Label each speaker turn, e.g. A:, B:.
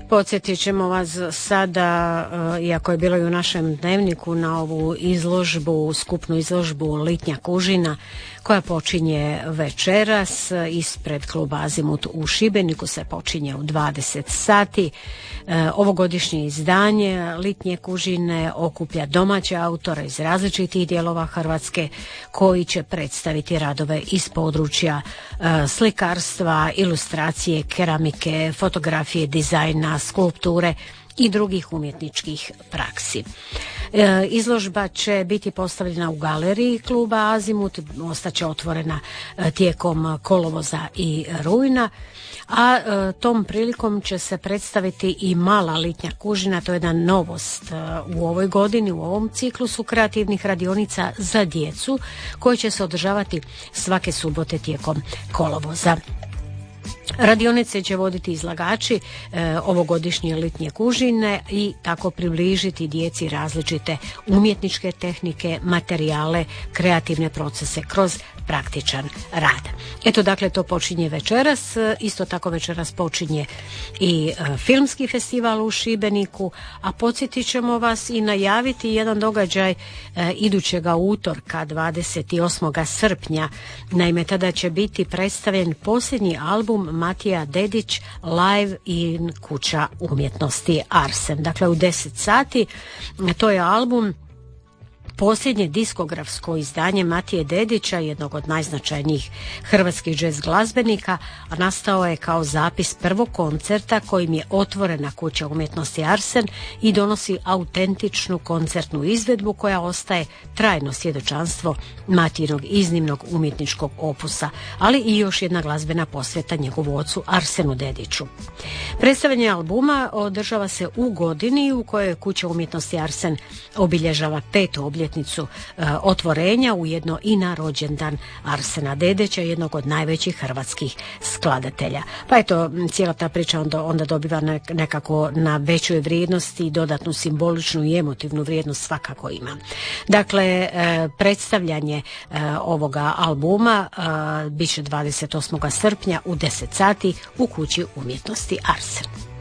A: Podsjetit ćemo vas sada, iako je bilo i u našem dnevniku, na ovu izložbu, skupnu izložbu Litnja kužina koja počinje večeras ispred kluba Azimut u Šibeniku, se počinje u 20 sati. Ovogodišnje izdanje Litnje kužine okuplja domaće autore iz različitih dijelova Hrvatske koji će predstaviti radove iz područja slikarstva, ilustracije, keramike, fotografije, dizajna, skulpture i drugih umjetničkih praksi. Izložba će biti postavljena u galeriji kluba Azimut, ostaće otvorena tijekom kolovoza i rujna, a tom prilikom će se predstaviti i mala Litnja kužina. To je jedna novost u ovoj godini, u ovom ciklusu kreativnih radionica za djecu koje će se održavati svake subote tijekom kolovoza. Radionice će voditi izlagači ovogodišnje Litnje kužine i tako približiti djeci različite umjetničke tehnike, materijale, kreativne procese kroz praktičan rad. Eto, dakle, to počinje večeras. Isto tako večeras počinje i filmski festival u Šibeniku, a podsjetit ćemo vas i najaviti jedan događaj idućega utorka 28. srpnja. Naime, tada će biti predstavljen posljednji album Matija Dedić, Live in Kuća umjetnosti Arsen. Dakle, u 10 sati. To je album, posljednje diskografsko izdanje Matije Dedića, jednog od najznačajnijih hrvatskih džez glazbenika, a nastao je kao zapis prvog koncerta kojim je otvorena Kuća umjetnosti Arsen i donosi autentičnu koncertnu izvedbu koja ostaje trajno svjedočanstvo Matijinog iznimnog umjetničkog opusa, ali i još jedna glazbena posveta njegovu ocu Arsenu Dediću. Predstavljanje albuma održava se u godini u kojoj Kuća umjetnosti Arsen obilježava 5. obljetnicu otvorenja, ujedno i na rođendan Arsena Dedića, jednog od najvećih hrvatskih skladatelja. Pa eto, cijela ta priča onda dobiva nekako na većoj vrijednosti i dodatnu simboličnu i emotivnu vrijednost svakako ima. Dakle, predstavljanje ovoga albuma bit će 28. srpnja u 10 sati u Kući umjetnosti Arsen.